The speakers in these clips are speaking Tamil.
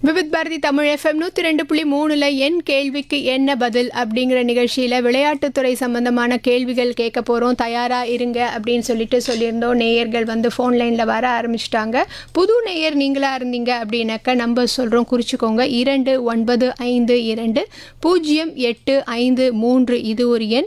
விவித் பாரதி தமிழ் எஃப்எம் 102.3ல என் கேள்விக்கு என்ன பதில் அப்படிங்கிற நிகழ்ச்சியில் விளையாட்டுத்துறை சம்பந்தமான கேள்விகள் கேட்க போகிறோம். தயாராக இருங்க அப்படின்னு சொல்லியிருந்தோம். நேயர்கள் வந்து ஃபோன் லைனில் வர ஆரம்பிச்சிட்டாங்க. புது நேயர் நீங்களாக இருந்தீங்க அப்படின்னாக்க நம்பர் சொல்கிறோம், குறிச்சிக்கோங்க. 2952-0853 இது ஒரு எண்.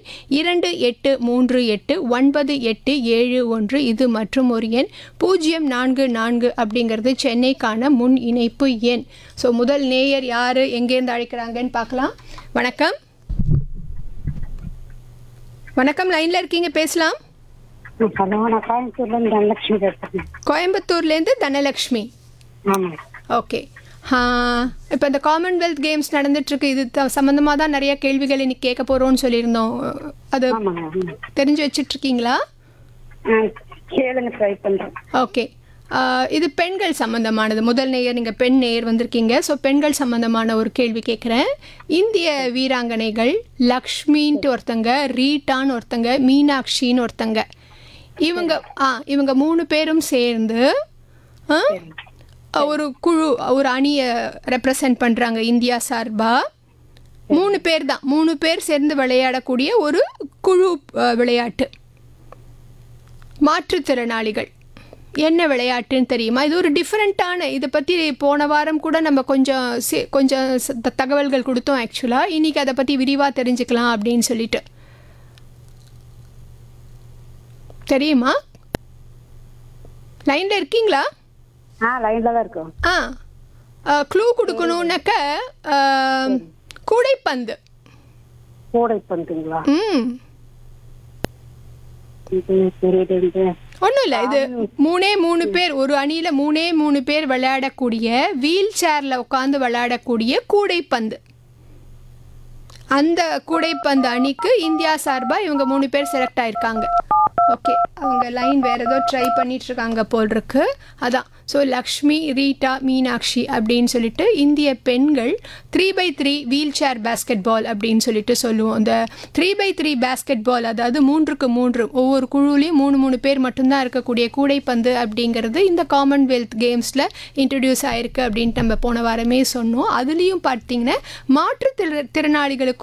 2838-9871 இது மற்றும் ஒரு எண். 044 அப்படிங்கிறது சென்னைக்கான முன் இணைப்பு எண். ஸோ முதல் நேயர் யார், எங்கேருந்து அழைக்கிறாங்கன்னு பார்க்கலாம். வணக்கம். வணக்கம், லைனில் இருக்கீங்க, பேசலாம். ஹலோ, நான் கோயம்புத்தூர்லேருந்து தனலட்சுமி பேசுகிறேன். கோயம்புத்தூர்லேருந்து தனலட்சுமி. ஆமாம். ஓகே. இப்போ இந்த காமன்வெல்த் கேம்ஸ் நடந்துட்டுருக்கு. இது சம்மந்தமாக தான் நிறைய கேள்விகள் இன்னைக்கு கேட்க போகிறோன்னு சொல்லியிருந்தோம். அது தெரிஞ்சு வச்சிட்ருக்கீங்களா? கேளுங்க, ட்ரை பண்ணுறேன். ஓகே. இது பெண்கள் சம்பந்தமானது. முதல் நேயர், நீங்கள் பெண் நேயர் வந்திருக்கீங்க. ஸோ பெண்கள் சம்பந்தமான ஒரு கேள்வி கேட்குறேன். இந்திய வீராங்கனைகள் லக்ஷ்மின்ட்டு ஒருத்தங்க, ரீட்டான்னு ஒருத்தங்க, மீனாட்சின்னு ஒருத்தங்க. இவங்க 3 பேரும் சேர்ந்து ஒரு குழு, ஒரு அணியை ரெப்ரசன்ட் பண்ணுறாங்க இந்தியா சார்பாக. 3 பேர் தான், 3 பேர் சேர்ந்து விளையாடக்கூடிய ஒரு குழு விளையாட்டு. மாற்றுத்திறனாளிகள். என்ன விளையாட்டுன்னு தெரியுமா? இது ஒரு டிஃப்ரெண்ட்டான, இதை பற்றி போன வாரம் கூட நம்ம கொஞ்சம் தகவல்கள் கொடுத்தோம். ஆக்சுவலாக இன்றைக்கி அதை பற்றி விரிவாக தெரிஞ்சுக்கலாம் அப்படின்னு சொல்லிட்டு. தெரியுமா? லைனில் இருக்கீங்களா? லைனில் தான் இருக்கோம். க்ளூ கொடுக்கணுன்னாக்க கூடைப்பந்து. கூடைப்பந்துங்களா? ஒன்றும் இல்லை, இது 3 பேர், ஒரு அணியில் 3 பேர் விளையாடக்கூடிய, வீல் சேரில் உட்காந்து விளையாடக்கூடிய கூடைப்பந்து. அந்த கூடைப்பந்து அணிக்கு இந்தியா சார்பாக இவங்க 3 பேர் செலக்ட் ஆயிருக்காங்க. ஓகே, அவங்க லைன் வேறு ஏதோ ட்ரை பண்ணிகிட்ருக்காங்க போல் இருக்கு. அதான். ஸோ லக்ஷ்மி, ரீட்டா, மீனாட்சி அப்படின்னு சொல்லிட்டு இந்திய பெண்கள் 3x3 வீல் சேர் பேஸ்கெட் பால் அப்படின்னு சொல்லிட்டு சொல்லுவோம். இந்த 3x3 பேஸ்கெட் பால், அதாவது 3க்கு 3, ஒவ்வொரு குழுவிலையும் 3 பேர் மட்டும்தான் இருக்கக்கூடிய கூடைப்பந்து அப்படிங்கிறது இந்த காமன்வெல்த் கேம்ஸில் இன்ட்ரடியூஸ் ஆகிருக்கு அப்படின்ட்டு நம்ம போன வாரமே சொன்னோம். அதுலேயும் பார்த்தீங்கன்னா மாற்றுத்திறனாளிகளுக்கு